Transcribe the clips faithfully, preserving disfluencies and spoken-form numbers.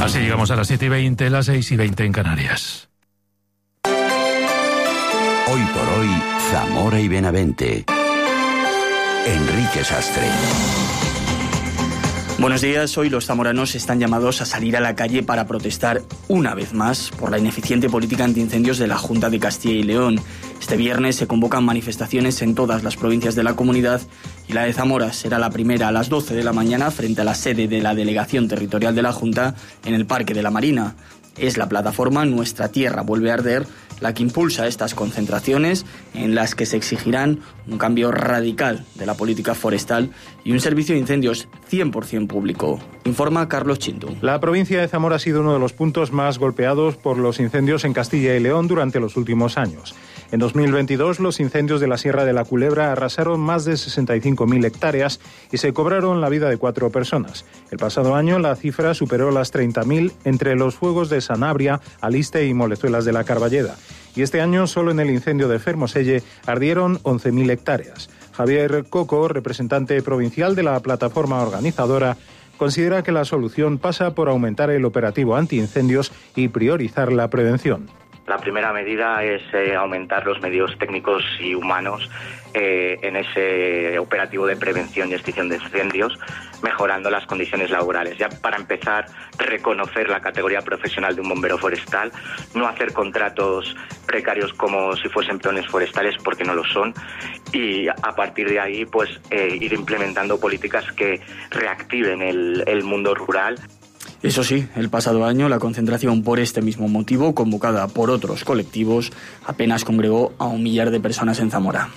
Así llegamos a las siete y veinte, las seis y veinte en Canarias. Hoy por hoy, Zamora y Benavente. Enrique Sastre. Buenos días, hoy los zamoranos están llamados a salir a la calle para protestar una vez más por la ineficiente política antiincendios de la Junta de Castilla y León. Este viernes se convocan manifestaciones en todas las provincias de la comunidad y la de Zamora será la primera a las doce de la mañana frente a la sede de la Delegación Territorial de la Junta en el Parque de la Marina. Es la plataforma Nuestra Tierra Vuelve a Arder la que impulsa estas concentraciones en las que se exigirán un cambio radical de la política forestal y un servicio de incendios cien por ciento público. Informa Carlos Chintu. La provincia de Zamora ha sido uno de los puntos más golpeados por los incendios en Castilla y León durante los últimos años. En dos mil veintidós, los incendios de la Sierra de la Culebra arrasaron más de sesenta y cinco mil hectáreas y se cobraron la vida de cuatro personas. El pasado año, la cifra superó las treinta mil entre los fuegos de Sanabria, Aliste y Molezuelas de la Carballeda. Y este año, solo en el incendio de Fermoselle, ardieron once mil hectáreas. Javier Coco, representante provincial de la plataforma organizadora, considera que la solución pasa por aumentar el operativo antiincendios y priorizar la prevención. La primera medida es eh, aumentar los medios técnicos y humanos eh, en ese operativo de prevención y extinción de incendios, mejorando las condiciones laborales. Ya para empezar, reconocer la categoría profesional de un bombero forestal, no hacer contratos precarios como si fuesen peones forestales, porque no lo son, y a partir de ahí pues eh, ir implementando políticas que reactiven el, el mundo rural. Eso sí, el pasado año la concentración por este mismo motivo, convocada por otros colectivos, apenas congregó a un millar de personas en Zamora.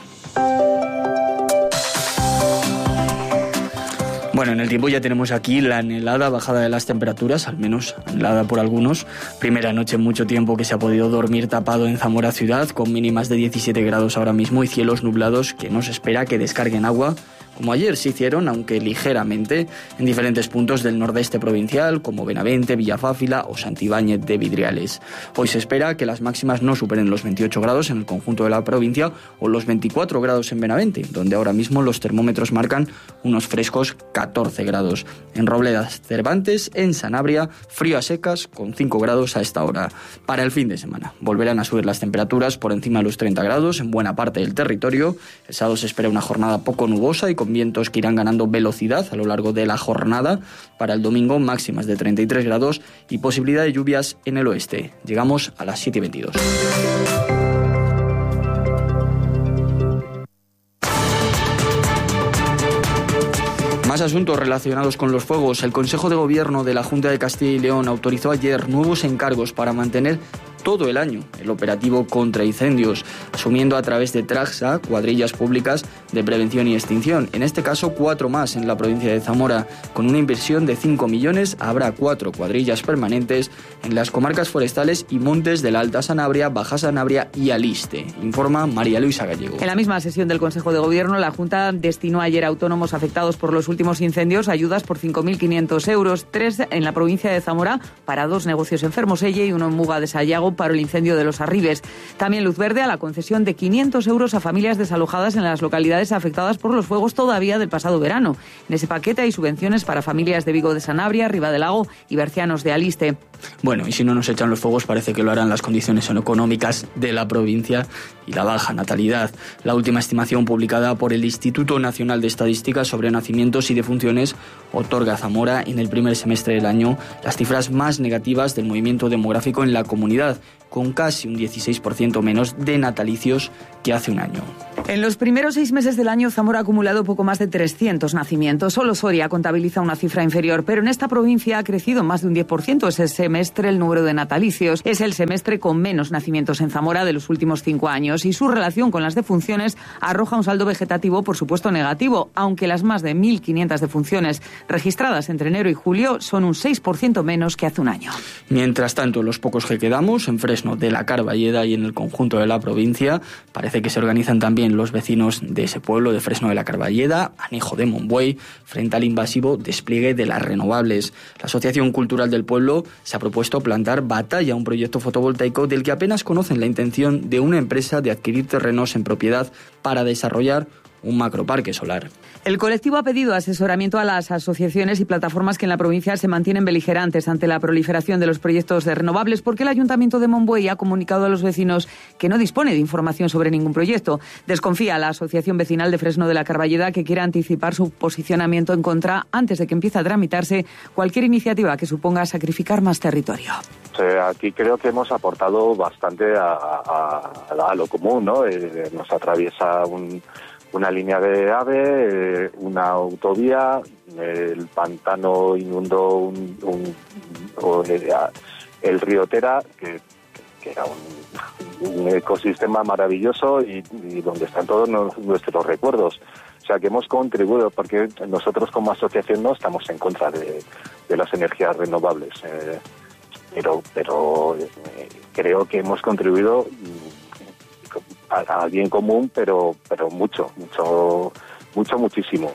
Bueno, en el tiempo ya tenemos aquí la anhelada bajada de las temperaturas, al menos anhelada por algunos. Primera noche en mucho tiempo que se ha podido dormir tapado en Zamora ciudad, con mínimas de diecisiete grados ahora mismo y cielos nublados que no se espera que descarguen agua, como ayer se hicieron, aunque ligeramente, en diferentes puntos del nordeste provincial, como Benavente, Villafáfila o Santibáñez de Vidriales. Hoy se espera que las máximas no superen los veintiocho grados en el conjunto de la provincia o los veinticuatro grados en Benavente, donde ahora mismo los termómetros marcan unos frescos catorce grados. En Robledas, Cervantes, en Sanabria, frío a secas con cinco grados a esta hora. Para el fin de semana volverán a subir las temperaturas por encima de los treinta grados en buena parte del territorio. El sábado se espera una jornada poco nubosa y con vientos que irán ganando velocidad a lo largo de la jornada. Para el domingo, máximas de treinta y tres grados y posibilidad de lluvias en el oeste. Llegamos a las siete y veintidós. Más asuntos relacionados con los fuegos. El Consejo de Gobierno de la Junta de Castilla y León autorizó ayer nuevos encargos para mantener todo el año el operativo contra incendios, asumiendo a través de Traxa cuadrillas públicas de prevención y extinción. En este caso, cuatro más en la provincia de Zamora. Con una inversión de cinco millones, habrá cuatro cuadrillas permanentes en las comarcas forestales y montes de la Alta Sanabria, Baja Sanabria y Aliste, informa María Luisa Gallego. En la misma sesión del Consejo de Gobierno, la Junta destinó ayer a autónomos afectados por los últimos incendios ayudas por cinco mil quinientos euros, tres en la provincia de Zamora para dos negocios en Fermoselle y uno en Muga de Sayago para el incendio de los Arribes. También luz verde a la concesión de quinientos euros a familias desalojadas en las localidades afectadas por los fuegos todavía del pasado verano. En ese paquete hay subvenciones para familias de Vigo de Sanabria, Ribadelago y Bercianos de Aliste. Bueno, y si no nos echan los fuegos, parece que lo harán las condiciones económicas de la provincia y la baja natalidad. La última estimación publicada por el Instituto Nacional de Estadística sobre Nacimientos y Defunciones otorga a Zamora en el primer semestre del año las cifras más negativas del movimiento demográfico en la comunidad, con casi un dieciséis por ciento menos de natalicios que hace un año. En los primeros seis meses del año, Zamora ha acumulado poco más de trescientos nacimientos. Solo Soria contabiliza una cifra inferior, pero en esta provincia ha crecido más de un diez por ciento ese semestre el número de natalicios. Es el semestre con menos nacimientos en Zamora de los últimos cinco años y su relación con las defunciones arroja un saldo vegetativo, por supuesto, negativo, aunque las más de mil quinientas defunciones registradas entre enero y julio son un seis por ciento menos que hace un año. Mientras tanto, los pocos que quedamos en Fresno de la Carballeda y en el conjunto de la provincia, parece que se organizan también los vecinos de ese pueblo de Fresno de la Carballeda, Anejo de Monbuey, frente al invasivo despliegue de las renovables. La Asociación Cultural del Pueblo se ha propuesto plantar batalla a un proyecto fotovoltaico del que apenas conocen la intención de una empresa de adquirir terrenos en propiedad para desarrollar un macroparque solar. El colectivo ha pedido asesoramiento a las asociaciones y plataformas que en la provincia se mantienen beligerantes ante la proliferación de los proyectos de renovables, porque el Ayuntamiento de Monbuey ha comunicado a los vecinos que no dispone de información sobre ningún proyecto. Desconfía la Asociación Vecinal de Fresno de la Carballeda, que quiere anticipar su posicionamiento en contra antes de que empiece a tramitarse cualquier iniciativa que suponga sacrificar más territorio. Aquí creo que hemos aportado bastante a, a, a lo común, ¿no? Eh, nos atraviesa un, una línea de AVE, eh, una autovía, eh, el pantano inundó un, un, un, el río Tera, que, que era un, un ecosistema maravilloso y, y donde están todos nuestros recuerdos. O sea, que hemos contribuido, porque nosotros como asociación no estamos en contra de, de las energías renovables. Eh, pero pero eh, creo que hemos contribuido a, a bien común, pero pero mucho, mucho, mucho, muchísimo.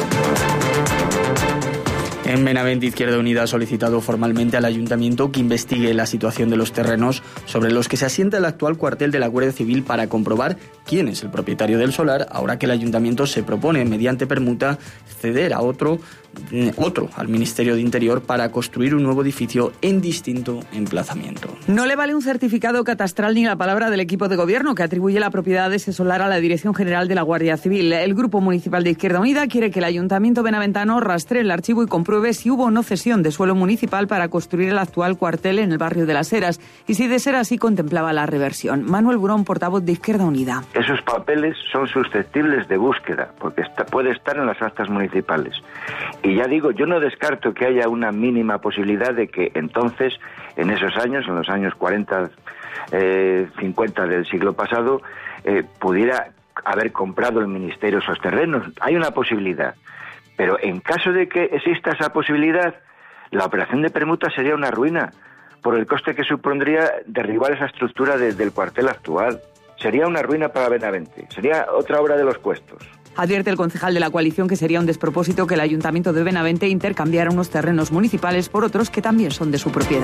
En Benavente, Izquierda Unida ha solicitado formalmente al Ayuntamiento que investigue la situación de los terrenos sobre los que se asienta el actual cuartel de la Guardia Civil para comprobar quién es el propietario del solar, ahora que el Ayuntamiento se propone, mediante permuta, ceder a otro, otro al Ministerio de Interior para construir un nuevo edificio en distinto emplazamiento. No le vale un certificado catastral ni la palabra del equipo de gobierno que atribuye la propiedad de ese solar a la Dirección General de la Guardia Civil. El Grupo Municipal de Izquierda Unida quiere que el Ayuntamiento benaventano rastree el archivo y compruebe si hubo o no cesión de suelo municipal para construir el actual cuartel en el barrio de Las Heras y si de ser así contemplaba la reversión. Manuel Burón, portavoz de Izquierda Unida. Esos papeles son susceptibles de búsqueda porque está, puede estar en las actas municipales. Y ya digo, yo no descarto que haya una mínima posibilidad de que entonces, en esos años, en los años cuarenta, eh, cincuenta del siglo pasado, eh, pudiera haber comprado el Ministerio esos terrenos. Hay una posibilidad. Pero en caso de que exista esa posibilidad, la operación de permuta sería una ruina por el coste que supondría derribar esa estructura de, del cuartel actual. Sería una ruina para Benavente, sería otra obra de los Cuestos. Advierte el concejal de la coalición que sería un despropósito que el Ayuntamiento de Benavente intercambiara unos terrenos municipales por otros que también son de su propiedad.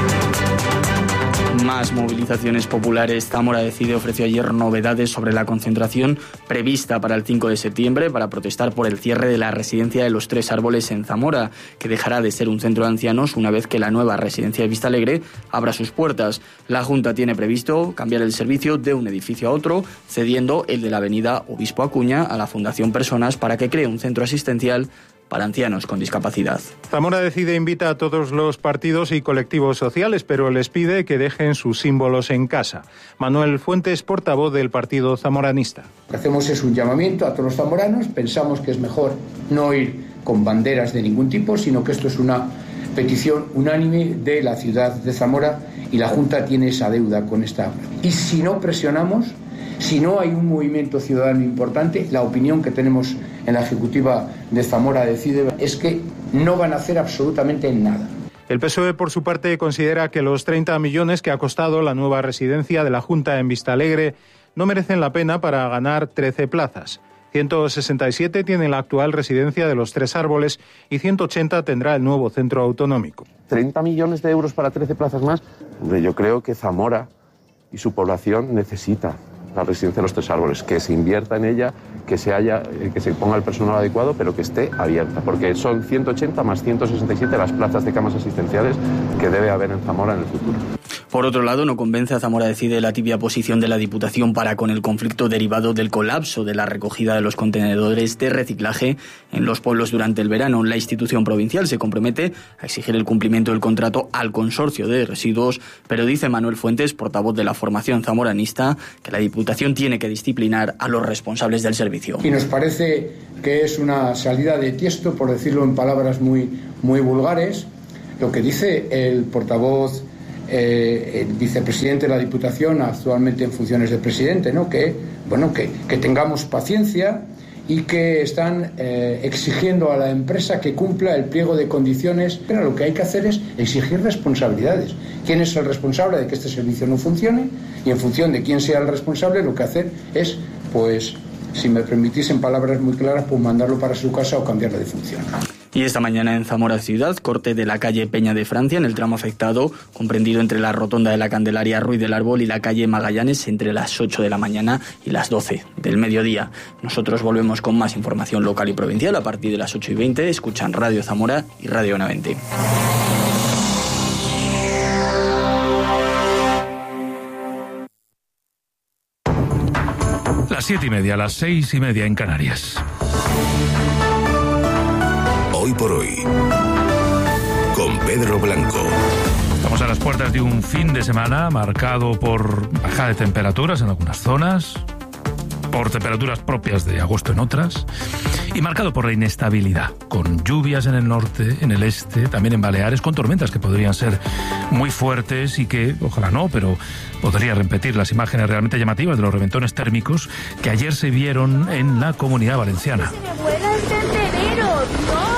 Más movilizaciones populares. Zamora Decide ofreció ayer novedades sobre la concentración prevista para el cinco de septiembre para protestar por el cierre de la residencia de los Tres Árboles en Zamora, que dejará de ser un centro de ancianos una vez que la nueva residencia de Vistalegre abra sus puertas. La Junta tiene previsto cambiar el servicio de un edificio a otro, cediendo el de la avenida Obispo Acuña a la Fundación Personas para que cree un centro asistencial para ancianos con discapacidad. Zamora Decide invita a todos los partidos y colectivos sociales, pero les pide que dejen sus símbolos en casa. Manuel Fuentes, portavoz del Partido Zamoranista. Lo que hacemos es un llamamiento a todos los zamoranos. Pensamos que es mejor no ir con banderas de ningún tipo, sino que esto es una petición unánime de la ciudad de Zamora y la Junta tiene esa deuda con esta. Y si no presionamos, si no hay un movimiento ciudadano importante, la opinión que tenemos en la Ejecutiva de Zamora Decide es que no van a hacer absolutamente nada. El P S O E, por su parte, considera que los treinta millones que ha costado la nueva residencia de la Junta en Vistalegre no merecen la pena para ganar trece plazas. ciento sesenta y siete tiene la actual residencia de los Tres Árboles y ciento ochenta tendrá el nuevo centro autonómico. treinta millones de euros para trece plazas más. Hombre, yo creo que Zamora y su población necesita la residencia de los Tres Árboles, que se invierta en ella, que se haya, que se ponga el personal adecuado, pero que esté abierta, porque son ciento ochenta más ciento sesenta y siete las plazas de camas asistenciales que debe haber en Zamora en el futuro. Por otro lado, no convence a Zamora Decide la tibia posición de la Diputación para con el conflicto derivado del colapso de la recogida de los contenedores de reciclaje en los pueblos durante el verano. La institución provincial se compromete a exigir el cumplimiento del contrato al consorcio de residuos, pero dice Manuel Fuentes, portavoz de la formación zamoranista, que la Diputación tiene que disciplinar a los responsables del servicio. Y nos parece que es una salida de tiesto, por decirlo en palabras muy, muy vulgares, lo que dice el portavoz Eh, el vicepresidente de la Diputación, actualmente en funciones de presidente, ¿no? que bueno que, que tengamos paciencia y que están eh, exigiendo a la empresa que cumpla el pliego de condiciones, pero lo que hay que hacer es exigir responsabilidades. ¿Quién es el responsable de que este servicio no funcione? Y en función de quién sea el responsable, lo que hacer es, pues, si me permitís en palabras muy claras, pues mandarlo para su casa o cambiarle de función. Y esta mañana en Zamora Ciudad, corte de la calle Peña de Francia en el tramo afectado, comprendido entre la rotonda de la Candelaria Ruiz del Árbol y la calle Magallanes entre las ocho de la mañana y las doce del mediodía. Nosotros volvemos con más información local y provincial a partir de las ocho y veinte. Escuchan Radio Zamora y Radio Benavente. Las siete y media, las seis y media en Canarias. Hoy por hoy, con Pedro Blanco. Estamos a las puertas de un fin de semana marcado por bajada de temperaturas en algunas zonas, por temperaturas propias de agosto en otras, y marcado por la inestabilidad, con lluvias en el norte, en el este, también en Baleares, con tormentas que podrían ser muy fuertes y que, ojalá no, pero podría repetir las imágenes realmente llamativas de los reventones térmicos que ayer se vieron en la Comunidad Valenciana. ¡Se me vuela el tendedero! ¡No!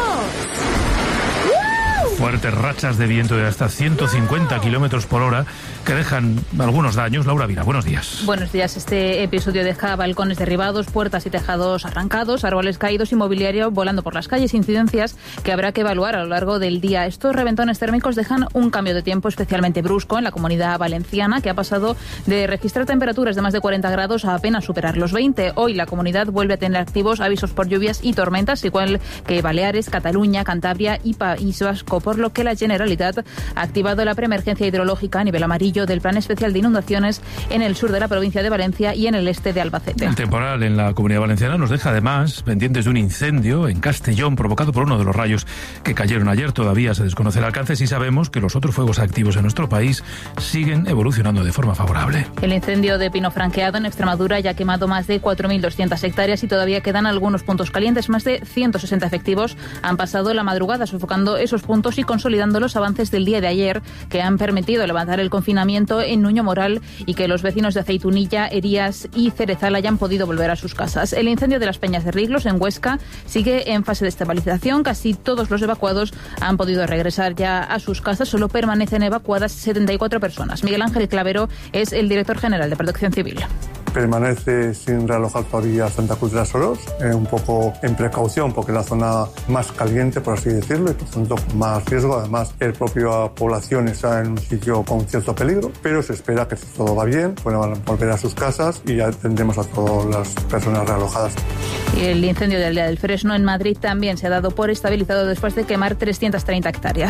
Fuertes rachas de viento de hasta ciento cincuenta kilómetros por hora que dejan algunos daños. Laura Vila, buenos días. Buenos días. Este episodio deja balcones derribados, puertas y tejados arrancados, árboles caídos y mobiliario volando por las calles, incidencias que habrá que evaluar a lo largo del día. Estos reventones térmicos dejan un cambio de tiempo especialmente brusco en la Comunidad Valenciana, que ha pasado de registrar temperaturas de más de cuarenta grados a apenas superar los veinte. Hoy la comunidad vuelve a tener activos avisos por lluvias y tormentas, igual que Baleares, Cataluña, Cantabria y País Vasco, por lo que la Generalitat ha activado la preemergencia hidrológica a nivel amarillo del Plan Especial de Inundaciones en el sur de la provincia de Valencia y en el este de Albacete. El temporal en la Comunidad Valenciana nos deja además pendientes de un incendio en Castellón provocado por uno de los rayos que cayeron ayer. Todavía se desconoce el alcance, sí sabemos que los otros fuegos activos en nuestro país siguen evolucionando de forma favorable. El incendio de Pino Franqueado en Extremadura ya ha quemado más de cuatro mil doscientas hectáreas y todavía quedan algunos puntos calientes. Más de ciento sesenta efectivos han pasado la madrugada sofocando esos puntos y consolidando los avances del día de ayer, que han permitido levantar el confinamiento en Nuño Moral y que los vecinos de Aceitunilla, Erías y Cerezal hayan podido volver a sus casas. El incendio de las Peñas de Riglos en Huesca sigue en fase de estabilización. Casi todos los evacuados han podido regresar ya a sus casas. Solo permanecen evacuadas setenta y cuatro personas. Miguel Ángel Clavero es el director general de Protección Civil. Permanece sin realojar todavía Santa Cruz de las Oros, eh, un poco en precaución porque es la zona más caliente, por así decirlo, y por tanto con más riesgo. Además, la propia población está en un sitio con cierto peligro, pero se espera que si todo va bien, puedan volver a sus casas y ya tendremos a todas las personas realojadas. Y el incendio del Día del Fresno en Madrid también se ha dado por estabilizado después de quemar trescientas treinta hectáreas.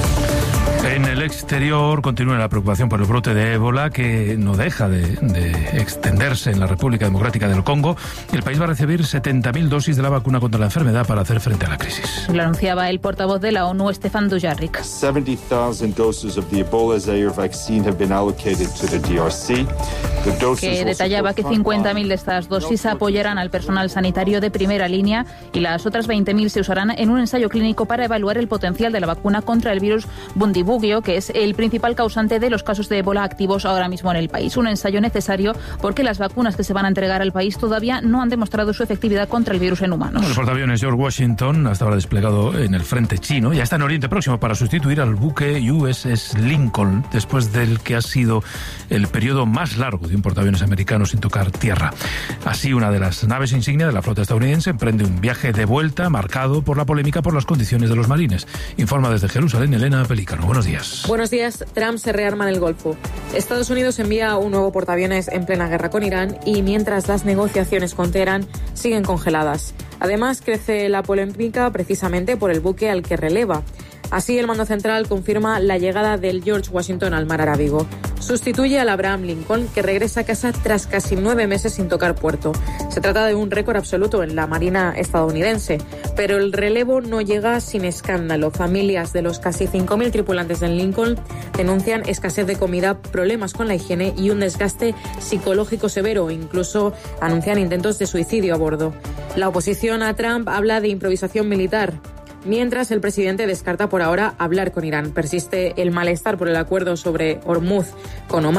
En el exterior continúa la preocupación por el brote de ébola que no deja de, de extenderse en la República Democrática del Congo. El país va a recibir setenta mil dosis de la vacuna contra la enfermedad para hacer frente a la crisis. Lo anunciaba el portavoz de la ONU, Stefan Dujarric. seventy thousand doses of the Ebola Zaire vaccine have been allocated to the D R C. Que detallaba que cincuenta mil de estas dosis apoyarán al personal sanitario de primera línea y las otras veinte mil se usarán en un ensayo clínico para evaluar el potencial de la vacuna contra el virus Bundibugyo, que es el principal causante de los casos de ébola activos ahora mismo en el país. Un ensayo necesario porque las vacunas que se van a entregar al país todavía no han demostrado su efectividad contra el virus en humanos. El portaaviones George Washington, hasta ahora desplegado en el frente chino, ya está en Oriente Próximo para sustituir al buque U S S Lincoln, después del que ha sido el periodo más largo de un portaaviones americano sin tocar tierra. Así, una de las naves insignia de la flota estadounidense emprende un viaje de vuelta marcado por la polémica por las condiciones de los marines. Informa desde Jerusalén Elena Pelícano. Buenos días. Buenos días. Trump se rearma en el Golfo. Estados Unidos envía un nuevo portaaviones en plena guerra con Irán y mientras las negociaciones con Teherán siguen congeladas. Además, crece la polémica precisamente por el buque al que releva. Así, el mando central confirma la llegada del George Washington al mar Arábigo. Sustituye al Abraham Lincoln, que regresa a casa tras casi nueve meses sin tocar puerto. Se trata de un récord absoluto en la Marina estadounidense. Pero el relevo no llega sin escándalo. Familias de los casi cinco mil tripulantes del Lincoln denuncian escasez de comida, problemas con la higiene y un desgaste psicológico severo. Incluso anuncian intentos de suicidio a bordo. La oposición a Trump habla de improvisación militar, mientras el presidente descarta por ahora hablar con Irán. Persiste el malestar por el acuerdo sobre Hormuz con Omán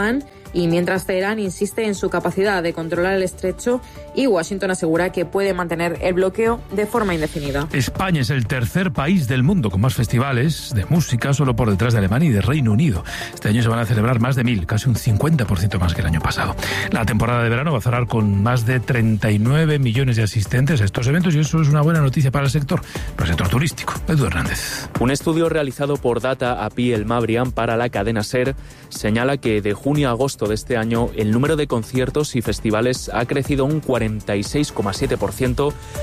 Y mientras Teherán insiste en su capacidad de controlar el estrecho y Washington asegura que puede mantener el bloqueo de forma indefinida. España es el tercer país del mundo con más festivales de música, solo por detrás de Alemania y de Reino Unido. Este año se van a celebrar más de mil, casi un cincuenta por ciento más que el año pasado. La temporada de verano va a cerrar con más de treinta y nueve millones de asistentes a estos eventos y eso es una buena noticia para el sector, para el sector turístico. Edu Hernández. Un estudio realizado por Data A P I El Mabrian para la cadena SER señala que de junio a agosto de este año el número de conciertos y festivales ha crecido un cuarenta y seis coma siete por ciento